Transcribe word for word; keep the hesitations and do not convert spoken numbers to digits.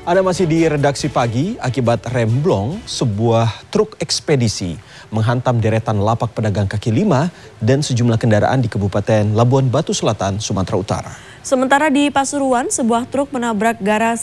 Anda masih di redaksi pagi. Akibat remblong, sebuah truk ekspedisi menghantam deretan lapak pedagang kaki lima dan sejumlah kendaraan di Kabupaten Labuan Batu Selatan, Sumatera Utara. Sementara di Pasuruan, sebuah truk menabrak garasi